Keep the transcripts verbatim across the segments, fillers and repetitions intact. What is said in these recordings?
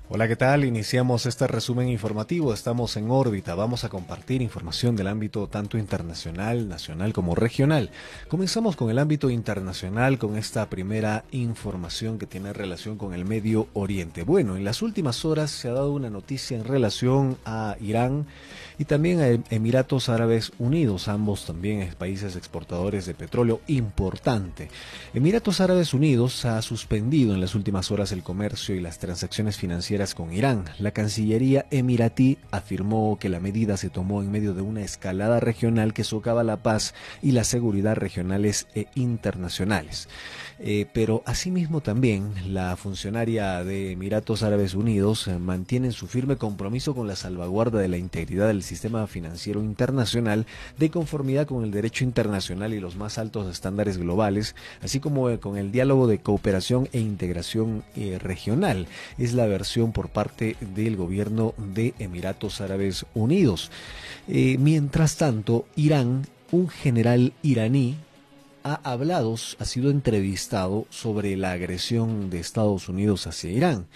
Hola, ¿qué tal? Iniciamos este resumen informativo. Estamos en órbita. Vamos a compartir información del ámbito tanto internacional, nacional como regional. Comenzamos con el ámbito internacional con esta primera información que tiene relación con el Medio Oriente. Bueno, en las últimas horas se ha dado una noticia en relación a Irán y también a Emiratos Árabes Unidos, ambos también países exportadores de petróleo importante. Emiratos Árabes Unidos ha suspendido en las últimas horas el comercio y las transacciones financieras con Irán. La Cancillería emiratí afirmó que la medida se tomó en medio de una escalada regional que socava la paz y la seguridad regionales e internacionales. Eh, pero asimismo también la funcionaria de Emiratos Árabes Unidos eh, mantiene su firme compromiso con la salvaguarda de la integridad del sistema financiero internacional de conformidad con el derecho internacional y los más altos estándares globales, así como eh, con el diálogo de cooperación e integración eh, regional. Es la versión por parte del gobierno de Emiratos Árabes Unidos. Eh, mientras tanto, Irán, un general iraní, ha hablado, ha sido entrevistado sobre la agresión de Estados Unidos hacia Irán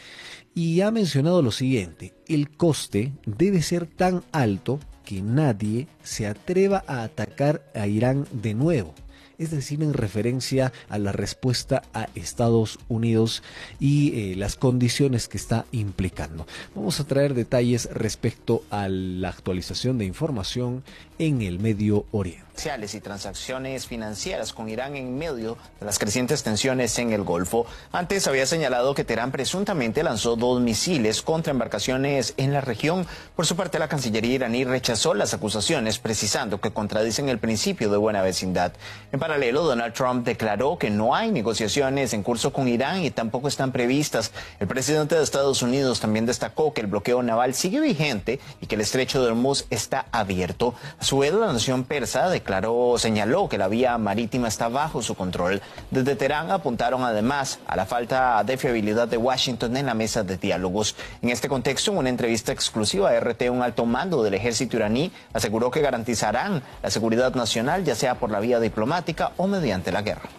y ha mencionado lo siguiente: el coste debe ser tan alto que nadie se atreva a atacar a Irán de nuevo. Es decir, en referencia a la respuesta a Estados Unidos y eh, las condiciones que está implicando. Vamos a traer detalles respecto a la actualización de información en el Medio Oriente. Y transacciones financieras con Irán en medio de las crecientes tensiones en el Golfo. Antes había señalado que Teherán presuntamente lanzó dos misiles contra embarcaciones en la región. Por su parte, la Cancillería iraní rechazó las acusaciones, precisando que contradicen el principio de buena vecindad. En paralelo, Donald Trump declaró que no hay negociaciones en curso con Irán y tampoco están previstas. El presidente de Estados Unidos también destacó que el bloqueo naval sigue vigente y que el estrecho de Hormuz está abierto. A su vez, la nación persa declaró Declaró, señaló que la vía marítima está bajo su control. Desde Teherán apuntaron además a la falta de fiabilidad de Washington en la mesa de diálogos. En este contexto, en una entrevista exclusiva a R T, un alto mando del ejército iraní aseguró que garantizarán la seguridad nacional, ya sea por la vía diplomática o mediante la guerra.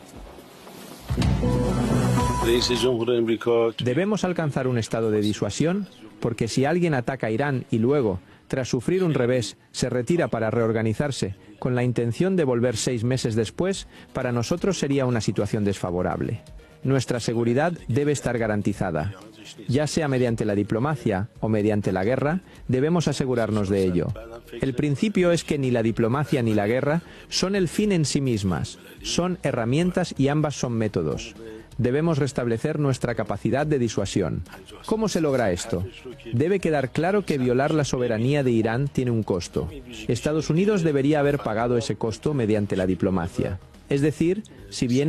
Debemos alcanzar un estado de disuasión, porque si alguien ataca a Irán y luego, tras sufrir un revés, se retira para reorganizarse, con la intención de volver seis meses después, para nosotros sería una situación desfavorable. Nuestra seguridad debe estar garantizada. Ya sea mediante la diplomacia o mediante la guerra, debemos asegurarnos de ello. El principio es que ni la diplomacia ni la guerra son el fin en sí mismas, son herramientas y ambas son métodos. Debemos restablecer nuestra capacidad de disuasión. ¿Cómo se logra esto? Debe quedar claro que violar la soberanía de Irán tiene un costo. Estados Unidos debería haber pagado ese costo mediante la diplomacia. Es decir, si bien